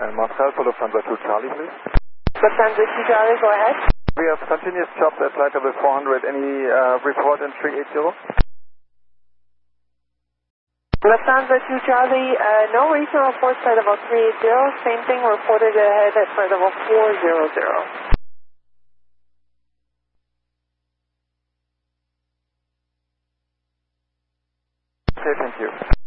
And Marcel for Lufthansa 2 Charlie, please. Lufthansa 2 Charlie, go ahead. We have continuous chops at flight level 400. Any report in 380? Lufthansa 2 Charlie, no regional reports flight level 380. Same thing reported ahead at flight level 400. Okay, thank you.